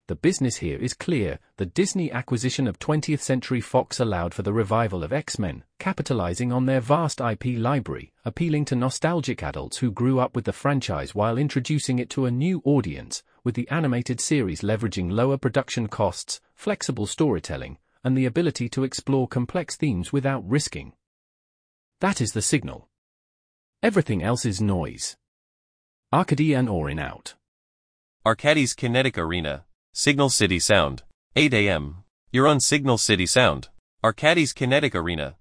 The business here is clear. The Disney acquisition of 20th Century Fox allowed for the revival of X-Men, capitalizing on their vast IP library, appealing to nostalgic adults who grew up with the franchise while introducing it to a new audience, with the animated series leveraging lower production costs, flexible storytelling, and the ability to explore complex themes without risking. That is the signal. Everything else is noise. Arkady and Orin out. Arkady's Kinetic Arena, Signal City Sound, 8 a.m. You're on Signal City Sound, Arkady's Kinetic Arena.